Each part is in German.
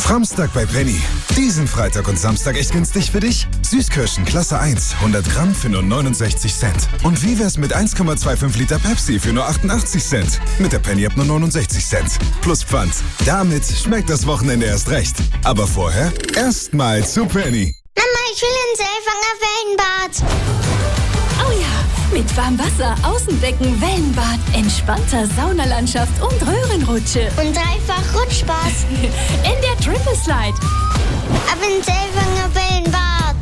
Samstag bei Penny. Diesen Freitag und Samstag echt günstig für dich? Süßkirschen Klasse 1, 100 Gramm für nur 69 Cent. Und wie wär's mit 1,25 Liter Pepsi für nur 88 Cent? Mit der Penny ab nur 69 Cent. Plus Pfand. Damit schmeckt das Wochenende erst recht. Aber vorher erstmal zu Penny. Mama, ich will ins Selfanger Wellenbad. Oh ja, mit Warmwasser, Außenbecken, Wellenbad, entspannter Saunalandschaft und Röhrenrutsche. Und dreifach Rutschspaß. In der Triple Slide. Ab ins Selfanger Wellenbad.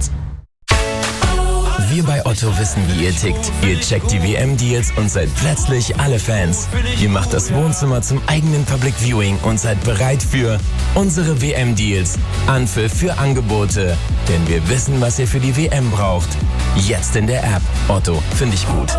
Wir bei Otto wissen, wie ihr tickt. Ihr checkt die WM-Deals und seid plötzlich alle Fans. Ihr macht das Wohnzimmer zum eigenen Public Viewing und seid bereit für unsere WM-Deals. Anpfiff für Angebote. Denn wir wissen, was ihr für die WM braucht. Jetzt in der App. Otto, finde ich gut.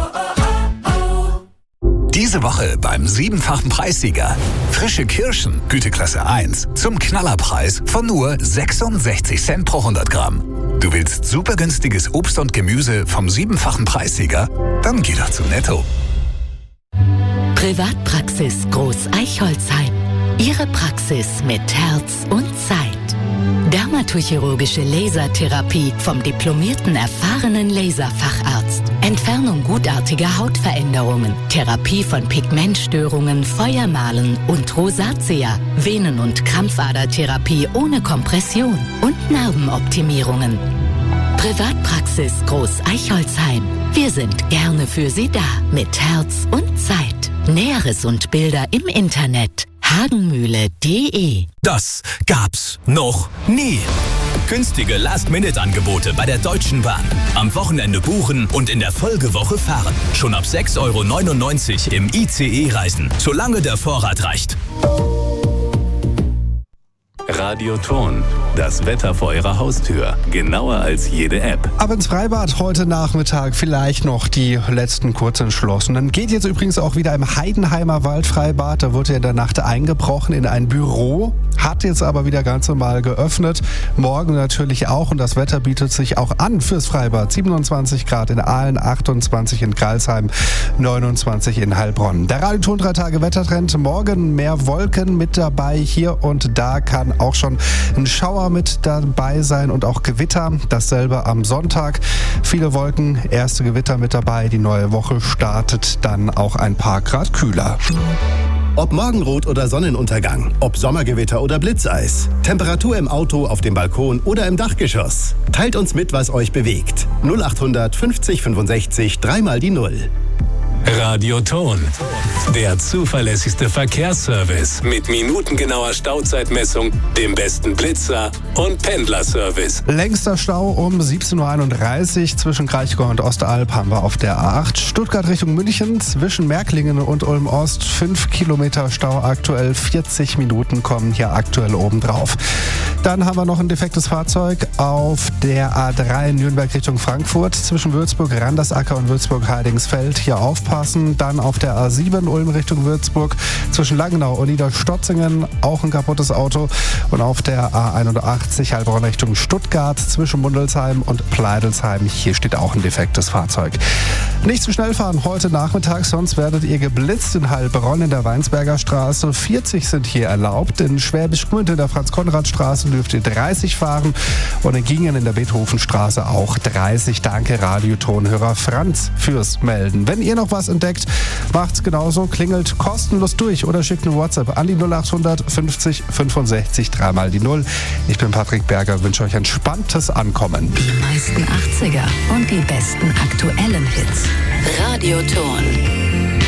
Diese Woche beim 7-fachen Preissieger. Frische Kirschen, Güteklasse 1, zum Knallerpreis von nur 66 Cent pro 100 Gramm. Du willst super günstiges Obst und Gemüse vom 7-fachen Preissieger? Dann geh doch zu Netto. Privatpraxis Groß Eichholzheim. Ihre Praxis mit Herz und Zeit. Dermatochirurgische Lasertherapie vom diplomierten, erfahrenen Laserfacharzt. Entfernung gutartiger Hautveränderungen. Therapie von Pigmentstörungen, Feuermalen und Rosatia. Venen- und Krampfadertherapie ohne Kompression. Und Narbenoptimierungen. Privatpraxis Groß Eichholzheim. Wir sind gerne für Sie da. Mit Herz und Zeit. Näheres und Bilder im Internet. hagenmühle.de. Das gab's noch nie. Günstige Last-Minute-Angebote bei der Deutschen Bahn. Am Wochenende buchen und in der Folgewoche fahren. Schon ab 6,99 € im ICE reisen, solange der Vorrat reicht. Radioton. Das Wetter vor Ihrer Haustür. Genauer als jede App. Ab ins Freibad heute Nachmittag. Vielleicht noch die letzten Kurzentschlossenen. Geht jetzt übrigens auch wieder im Heidenheimer Waldfreibad. Da wurde ja in der Nacht eingebrochen in ein Büro. Hat jetzt aber wieder ganz normal geöffnet. Morgen natürlich auch. Und das Wetter bietet sich auch an fürs Freibad. 27 Grad in Aalen, 28 in Crailsheim, 29 in Heilbronn. Der Radioton 3 Tage Wettertrend. Morgen mehr Wolken mit dabei. Hier und da kann auch schon ein Schauer mit dabei sein und auch Gewitter. Dasselbe am Sonntag. Viele Wolken, erste Gewitter mit dabei. Die neue Woche startet dann auch ein paar Grad kühler. Ob Morgenrot oder Sonnenuntergang, ob Sommergewitter oder Blitzeis, Temperatur im Auto, auf dem Balkon oder im Dachgeschoss. Teilt uns mit, was euch bewegt. 0800 50 65 3 mal die 0. Radioton. Der zuverlässigste Verkehrsservice mit minutengenauer Stauzeitmessung, dem besten Blitzer und Pendlerservice. Längster Stau um 17.31 Uhr zwischen Kraichgau und Ostalb haben wir auf der A8. Stuttgart Richtung München zwischen Märklingen und Ulm-Ost 5 Kilometer Stau aktuell. 40 Minuten kommen hier aktuell obendrauf. Dann haben wir noch ein defektes Fahrzeug auf der A3 Nürnberg Richtung Frankfurt zwischen Würzburg-Randersacker und Würzburg-Heidingsfeld. Hier aufpassen. Dann auf der A7 Ulm Richtung Würzburg zwischen Langenau und Niederstotzingen auch ein kaputtes Auto. Und auf der A81 Heilbronn Richtung Stuttgart zwischen Mundelsheim und Pleidelsheim. Hier steht auch ein defektes Fahrzeug. Nicht zu schnell fahren heute Nachmittag, sonst werdet ihr geblitzt in Heilbronn in der Weinsberger Straße. 40 sind hier erlaubt. In Schwäbisch Gmünd in der Franz-Konrad-Straße dürft ihr 30 fahren. Und in Gingen in der Beethovenstraße auch 30. Danke Radiotonhörer Franz fürs Melden. Wenn ihr noch was entdeckt, macht's genauso. Klingelt kostenlos durch oder schickt eine WhatsApp an die 0800 50 65 3 mal die 0. Ich bin Patrick Berger, wünsche euch ein entspanntes Ankommen. Die meisten 80er und die besten aktuellen Hits. Radioton.